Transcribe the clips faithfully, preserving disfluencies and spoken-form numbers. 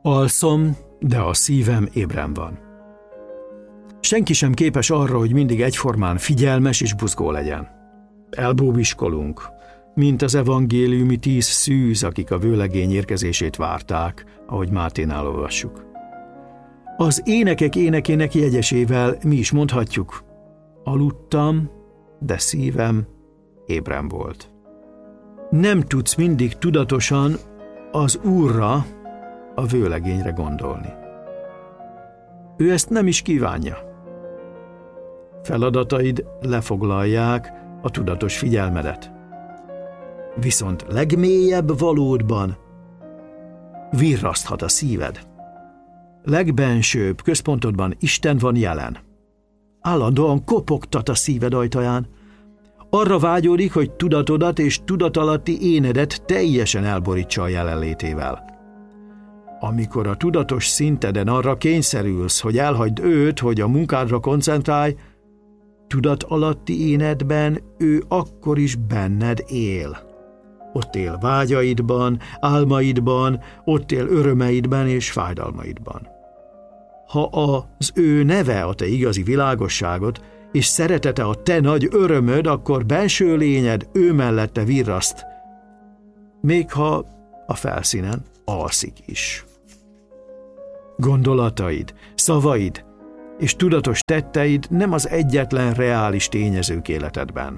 Alszom, de a szívem ébren van. Senki sem képes arra, hogy mindig egyformán figyelmes és buzgó legyen. Elbóbiskolunk, mint az evangéliumi tíz szűz, akik a vőlegény érkezését várták, ahogy Máténál olvassuk. Az énekek énekének jegyesével mi is mondhatjuk, aludtam, de szívem ébren volt. Nem tudsz mindig tudatosan az Úrra, a vőlegényre gondolni. Ő ezt nem is kívánja. Feladataid lefoglalják a tudatos figyelmedet. Viszont legmélyebb valódban virraszthat a szíved. Legbensőbb központodban Isten van jelen. Állandóan kopogtat a szíved ajtaján. Arra vágyódik, hogy tudatodat és tudatalatti énedet teljesen elborítsa a jelenlétével. Amikor a tudatos szinteden arra kényszerülsz, hogy elhagyd őt, hogy a munkádra koncentrálj, tudat alatti énedben ő akkor is benned él. Ott él vágyaidban, álmaidban, ott él örömeidben és fájdalmaidban. Ha az ő neve a te igazi világosságot, és szeretete a te nagy örömöd, akkor benső lényed ő mellette virraszt, még ha a felszínen alszik is. Gondolataid, szavaid és tudatos tetteid nem az egyetlen reális tényezők életedben.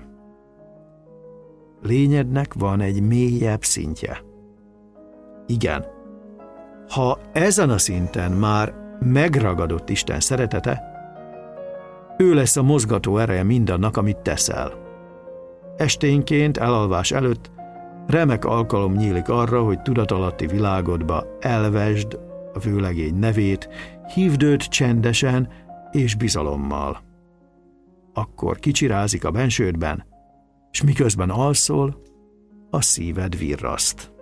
Lényednek van egy mélyebb szintje. Igen, ha ezen a szinten már megragadott Isten szeretete, ő lesz a mozgató ereje mindannak, amit teszel. Esténként, elalvás előtt remek alkalom nyílik arra, hogy tudatalatti világodba elvesd a vőlegény nevét, hívd őt csendesen és bizalommal. Akkor kicsirázik a bensődben, s miközben alszol, a szíved virraszt.